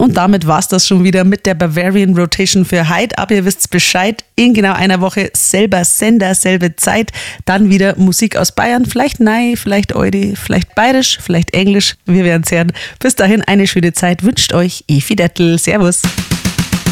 Und damit war's das schon wieder mit der Bavarian Rotation für heute. Aber ihr wisst Bescheid, in genau einer Woche selber Sender, selbe Zeit. Dann wieder Musik aus Bayern, vielleicht Ney, vielleicht Eudi, vielleicht Bayerisch, vielleicht Englisch. Wir werden's hören. Bis dahin eine schöne Zeit. Wünscht euch Evi Dettel. Servus.